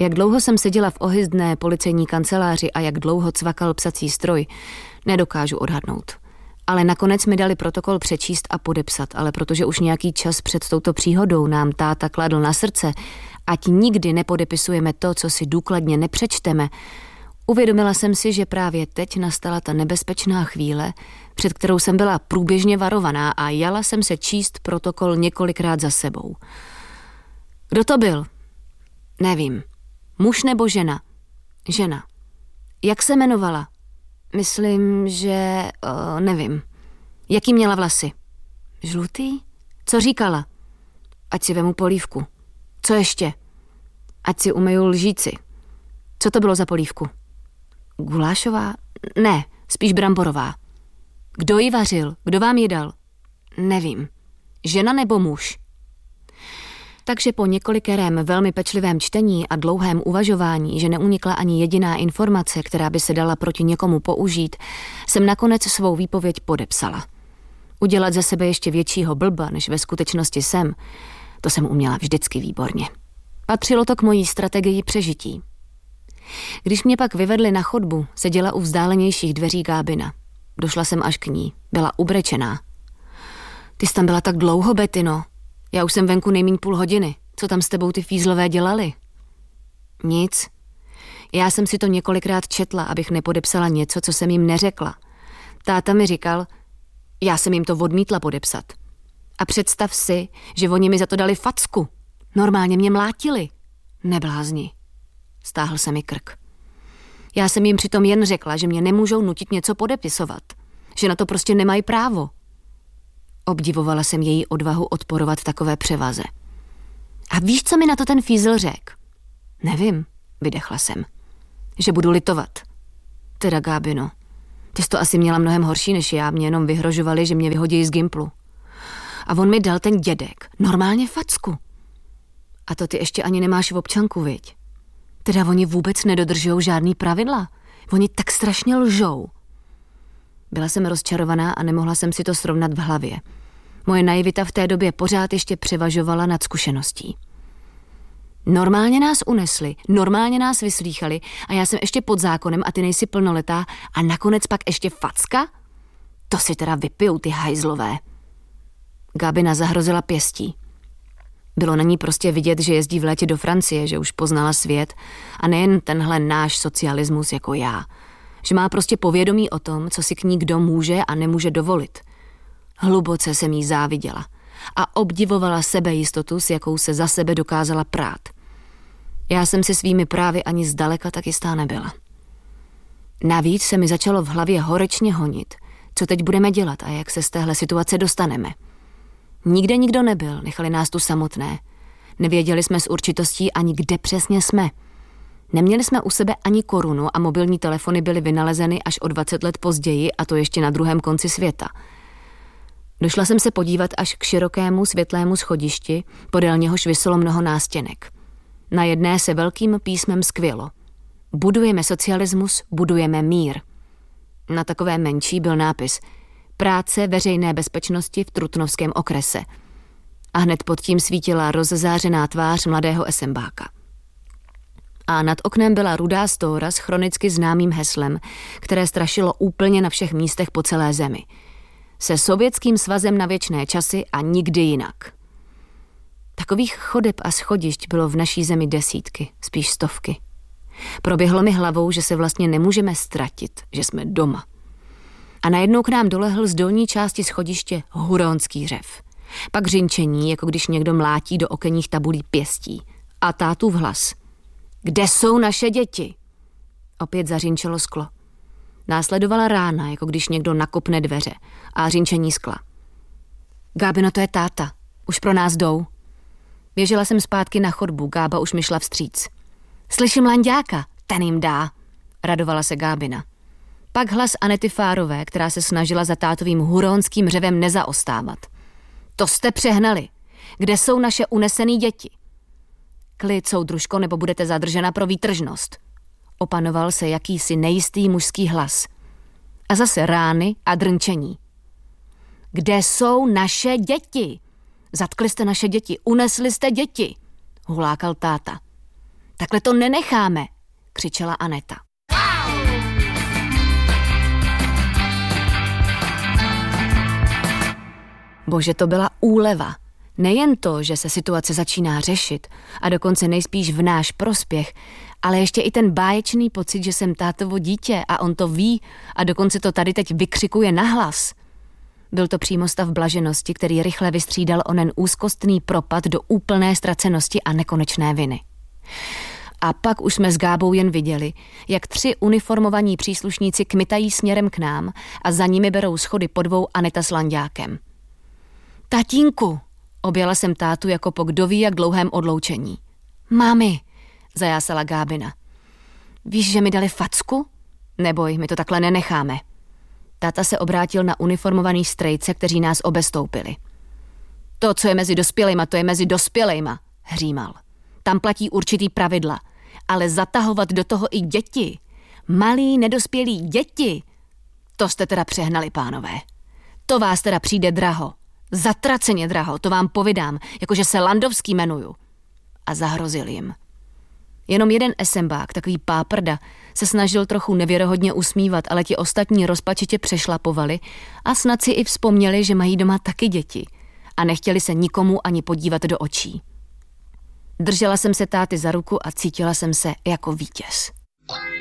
Jak dlouho jsem seděla v ohyzdné policejní kanceláři a jak dlouho cvakal psací stroj, nedokážu odhadnout. Ale nakonec mi dali protokol přečíst a podepsat, ale protože už nějaký čas před touto příhodou nám táta kladl na srdce, ať nikdy nepodepisujeme to, co si důkladně nepřečteme, uvědomila jsem si, že právě teď nastala ta nebezpečná chvíle, před kterou jsem byla průběžně varovaná a jala jsem se číst protokol několikrát za sebou. Kdo to byl? Nevím. Muž nebo žena? Žena. Jak se jmenovala? Myslím, že... nevím. Jaký měla vlasy? Žlutý? Co říkala? Ať si vemu polívku. Co ještě? Ať si umyju lžíci. Co to bylo za polívku? Gulášová? Ne, spíš bramborová. Kdo ji vařil? Kdo vám ji dal? Nevím. Žena nebo muž? Takže po několikerém velmi pečlivém čtení a dlouhém uvažování, že neunikla ani jediná informace, která by se dala proti někomu použít, jsem nakonec svou výpověď podepsala. Udělat ze sebe ještě většího blba, než ve skutečnosti jsem, to jsem uměla vždycky výborně. Patřilo to k mojí strategii přežití. Když mě pak vyvedli na chodbu, seděla u vzdálenějších dveří Gábina. Došla jsem až k ní. Byla ubrečená. Ty jsi tam byla tak dlouho, Bettino. Já už jsem venku nejmíň půl hodiny. Co tam s tebou ty fízlové dělali? Nic. Já jsem si to několikrát četla, abych nepodepsala něco, co jsem jim neřekla. Táta mi říkal, já jsem jim to odmítla podepsat. A představ si, že oni mi za to dali facku. Normálně mě mlátili. Neblázni. Stáhl se mi krk. Já jsem jim přitom jen řekla, že mě nemůžou nutit něco podepisovat. Že na to prostě nemají právo. Obdivovala jsem její odvahu odporovat takové převaze. A víš, co mi na to ten fízl řekl? Nevím, vydechla jsem. Že budu litovat. Teda, Gábino, ty jsi to asi měla mnohem horší než já, mě jenom vyhrožovali, že mě vyhodí z Gimplu. A on mi dal ten dědek normálně facku. A to ty ještě ani nemáš v občanku, viď? Teda oni vůbec nedodržujou žádný pravidla. Oni tak strašně lžou. Byla jsem rozčarovaná a nemohla jsem si to srovnat v hlavě. Moje naivita v té době pořád ještě převažovala nad zkušeností. Normálně nás unesli, normálně nás vyslýchali a já jsem ještě pod zákonem a ty nejsi plnoletá a nakonec pak ještě facka? To si teda vypijou ty hajzlové. Gábina zahrozila pěstí. Bylo na ní prostě vidět, že jezdí v létě do Francie, že už poznala svět a nejen tenhle náš socialismus jako já. Že má prostě povědomí o tom, co si k ní kdo může a nemůže dovolit. Hluboce jsem jí záviděla a obdivovala sebejistotu, s jakou se za sebe dokázala prát. Já jsem si svými právy ani zdaleka tak jistá nebyla. Navíc se mi začalo v hlavě horečně honit, co teď budeme dělat a jak se z téhle situace dostaneme. Nikde nikdo nebyl, nechali nás tu samotné. Nevěděli jsme s určitostí ani kde přesně jsme. Neměli jsme u sebe ani korunu a mobilní telefony byly vynalezeny až o 20 let později a to ještě na druhém konci světa. Došla jsem se podívat až k širokému světlému schodišti, podél něhož viselo mnoho nástěnek. Na jedné se velkým písmem skvělo. Budujeme socialismus, budujeme mír. Na takové menší byl nápis Práce veřejné bezpečnosti v Trutnovském okrese. A hned pod tím svítila rozzářená tvář mladého esembáka. A nad oknem byla rudá stóra s chronicky známým heslem, které strašilo úplně na všech místech po celé zemi. Se Sovětským svazem na věčné časy a nikdy jinak. Takových chodeb a schodišť bylo v naší zemi desítky, spíš stovky. Proběhlo mi hlavou, že se vlastně nemůžeme ztratit, že jsme doma. A najednou k nám dolehl z dolní části schodiště huronský řev. Pak řinčení, jako když někdo mlátí do okenních tabulí pěstí. A tátův hlas. Kde jsou naše děti? Opět zařinčelo sklo. Následovala rána, jako když někdo nakopne dveře a řinčení skla. Gábino, to je táta. Už pro nás jdou. Běžela jsem zpátky na chodbu, Gába už mi šla vstříc. Slyším lanďáka, ten jim dá, radovala se Gábina. Pak hlas Anety Fárové, která se snažila za tátovým huronským řevem nezaostávat. To jste přehnali. Kde jsou naše unesený děti? Klid, soudružko, nebo budete zadržena pro výtržnost. Opanoval se jakýsi nejistý mužský hlas. A zase rány a drnčení. Kde jsou naše děti? Zatkli jste naše děti, unesli jste děti, hulákal táta. Takhle to nenecháme, křičela Aneta. Bože, to byla úleva. Nejen to, že se situace začíná řešit a dokonce nejspíš v náš prospěch, ale ještě i ten báječný pocit, že jsem tátovo dítě a on to ví a dokonce to tady teď vykřikuje nahlas. Byl to přímo stav blaženosti, který rychle vystřídal onen úzkostný propad do úplné ztracenosti a nekonečné viny. A pak už jsme s Gábou jen viděli, jak 3 uniformovaní příslušníci kmitají směrem k nám a za nimi berou schody po 2 Aneta s Lanďákem. Tatínku, objala jsem tátu jako po kdo ví jak dlouhém odloučení. Mami, zajásala Gábina. Víš, že mi dali facku? Neboj, my to takhle nenecháme. Táta se obrátil na uniformovaný strejce, kteří nás obestoupili. To, co je mezi dospělejma, to je mezi dospělejma, hřímal. Tam platí určitý pravidla, ale zatahovat do toho i děti, malí nedospělí děti, to jste teda přehnali, pánové. To vás teda přijde draho. Zatraceně draho, to vám povídám, jakože se Landovský jmenuju. A zahrozil jim. Jenom jeden esembák, takový páprda, se snažil trochu nevěrohodně usmívat, ale ti ostatní rozpačitě přešlapovali a snad si i vzpomněli, že mají doma taky děti a nechtěli se nikomu ani podívat do očí. Držela jsem se táty za ruku a cítila jsem se jako vítěz.